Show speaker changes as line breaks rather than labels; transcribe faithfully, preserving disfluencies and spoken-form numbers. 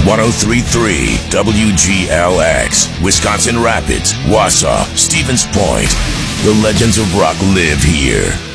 three three W G L X, Wisconsin Rapids, Wausau, Stevens Point. The legends of rock live here.